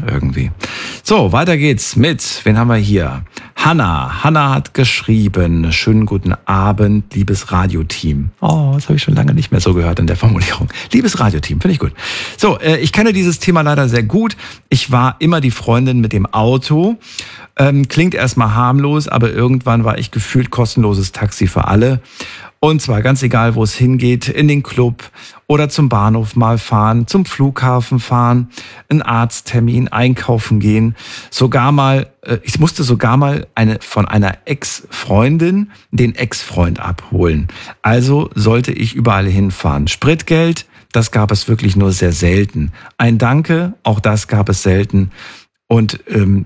irgendwie. So, weiter geht's mit, wen haben wir hier? Hanna. Hanna hat geschrieben, schönen guten Abend, liebes Radioteam. Oh, das habe ich schon lange nicht mehr so gehört in der Formulierung. Liebes Radioteam, finde ich gut. So, ich kenne dieses Thema leider sehr gut. Ich war immer die Freundin mit dem Auto. Klingt erstmal harmlos, aber irgendwann war ich gefühlt kostenloses Taxi für alle. Und zwar ganz egal, wo es hingeht, in den Club oder zum Bahnhof mal fahren, zum Flughafen fahren, einen Arzttermin, einkaufen gehen. Ich musste sogar mal von einer Ex-Freundin den Ex-Freund abholen. Also sollte ich überall hinfahren. Spritgeld, das gab es wirklich nur sehr selten. Ein Danke, auch das gab es selten. Und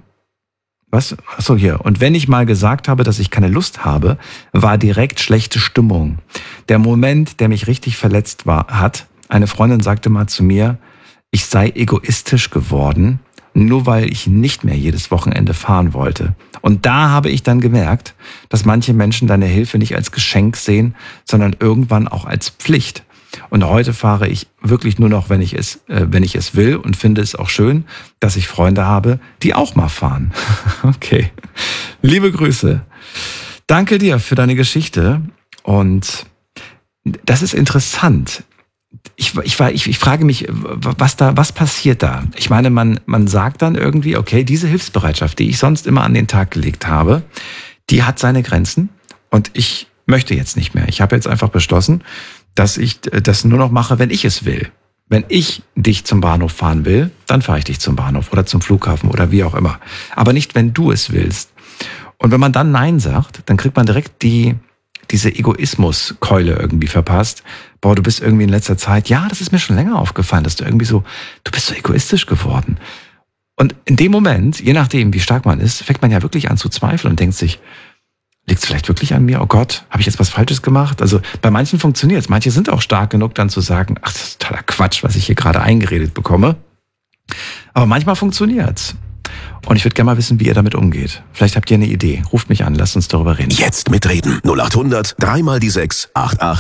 was? Achso, hier. Und wenn ich mal gesagt habe, dass ich keine Lust habe, war direkt schlechte Stimmung. Der Moment, der mich richtig verletzt hat, eine Freundin sagte mal zu mir, ich sei egoistisch geworden, nur weil ich nicht mehr jedes Wochenende fahren wollte. Und da habe ich dann gemerkt, dass manche Menschen deine Hilfe nicht als Geschenk sehen, sondern irgendwann auch als Pflicht. Und heute fahre ich wirklich nur noch, wenn ich es will, und finde es auch schön, dass ich Freunde habe, die auch mal fahren. Okay. Liebe Grüße. Danke dir für deine Geschichte. Und das ist interessant. Ich frage mich, was passiert da? Ich meine, man sagt dann irgendwie, okay, diese Hilfsbereitschaft, die ich sonst immer an den Tag gelegt habe, die hat seine Grenzen und ich möchte jetzt nicht mehr. Ich habe jetzt einfach beschlossen, dass ich das nur noch mache, wenn ich es will. Wenn ich dich zum Bahnhof fahren will, dann fahre ich dich zum Bahnhof oder zum Flughafen oder wie auch immer. Aber nicht, wenn du es willst. Und wenn man dann Nein sagt, dann kriegt man direkt diese Egoismuskeule irgendwie verpasst. Boah, du bist irgendwie in letzter Zeit, ja, das ist mir schon länger aufgefallen, dass du bist so egoistisch geworden. Und in dem Moment, je nachdem, wie stark man ist, fängt man ja wirklich an zu zweifeln und denkt sich, liegt es vielleicht wirklich an mir? Oh Gott, habe ich jetzt was Falsches gemacht? Also bei manchen funktioniert es. Manche sind auch stark genug, dann zu sagen, ach, das ist totaler Quatsch, was ich hier gerade eingeredet bekomme. Aber manchmal funktioniert's. Und ich würde gerne mal wissen, wie ihr damit umgeht. Vielleicht habt ihr eine Idee. Ruft mich an, lasst uns darüber reden. Jetzt mitreden. 0800 3 mal die 6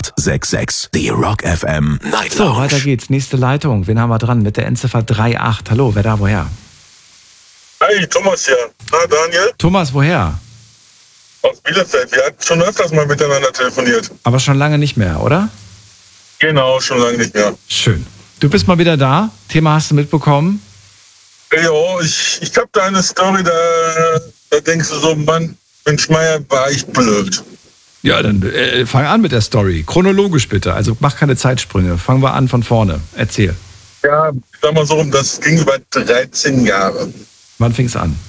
8866. Die Rock FM Night Lounge. So, weiter geht's. Nächste Leitung. Wen haben wir dran? Mit der Endziffer 38. Hallo, wer da, woher? Hey, Thomas hier. Na, Daniel? Thomas, woher? Aus Bielefeld. Wir hatten schon öfters mal miteinander telefoniert. Aber schon lange nicht mehr, oder? Genau, schon lange nicht mehr. Schön. Du bist mal wieder da. Thema hast du mitbekommen? Ja, ich hab da eine Story, da denkst du so, Mann, Mensch Meier, war ich blöd. Ja, dann fang an mit der Story. Chronologisch bitte. Also mach keine Zeitsprünge. Fangen wir an von vorne. Erzähl. Ja, ich sag mal so, das ging über 13 Jahre. Wann fing's an?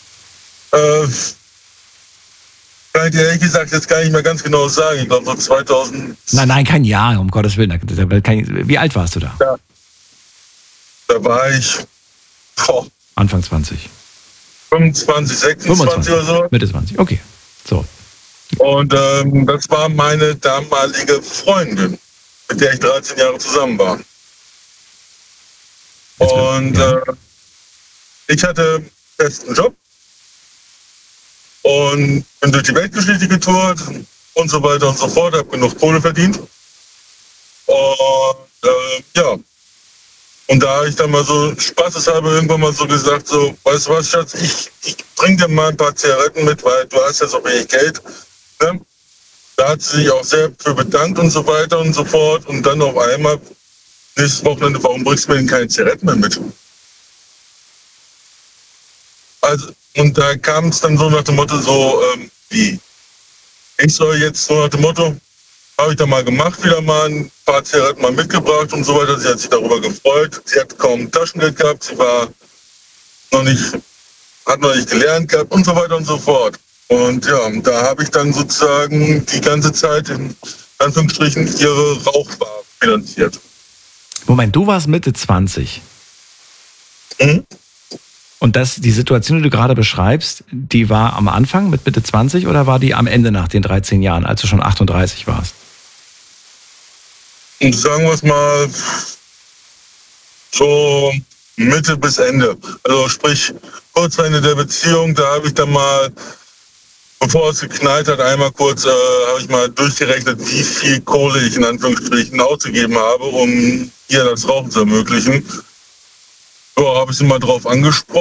Kann ich dir ehrlich gesagt jetzt gar nicht mehr ganz genau sagen. Ich glaube so 2000. Nein, kein Jahr, um Gottes Willen. Wie alt warst du da? Ja, da war ich Anfang 20. 25, 26 oder so. Mitte 20, okay. So. Und das war meine damalige Freundin, mit der ich 13 Jahre zusammen war. Und ich hatte einen festen Job und bin durch die Weltgeschichte getourt und so weiter und so fort, habe genug Kohle verdient. Und und da habe ich dann mal so spaßeshalber irgendwann mal so gesagt, so, weißt du was, Schatz, ich bring dir mal ein paar Zigaretten mit, weil du hast ja so wenig Geld. Ne? Da hat sie sich auch sehr für bedankt und so weiter und so fort. Und dann auf einmal, nächstes Wochenende, warum bringst du mir denn keine Zigaretten mehr mit? Also, und da kam es dann so nach dem Motto so, wie? Ich soll jetzt so nach dem Motto, habe ich da mal gemacht, wieder mal ein paar Zigaretten mal mitgebracht und so weiter. Sie hat sich darüber gefreut. Sie hat kaum Taschengeld gehabt. Sie war hat noch nicht gelernt gehabt und so weiter und so fort. Und ja, da habe ich dann sozusagen die ganze Zeit in Anführungsstrichen ihre Rauchbar finanziert. Moment, du warst Mitte 20. Mhm. Und die Situation, die du gerade beschreibst, die war am Anfang mit Mitte 20 oder war die am Ende nach den 13 Jahren, als du schon 38 warst? Und sagen wir es mal so Mitte bis Ende. Also sprich, kurz vor Ende der Beziehung, da habe ich dann mal, bevor es geknallt hat, einmal kurz, habe ich mal durchgerechnet, wie viel Kohle ich in Anführungsstrichen ausgegeben habe, um ihr das Rauchen zu ermöglichen. So, habe ich sie mal drauf angesprochen.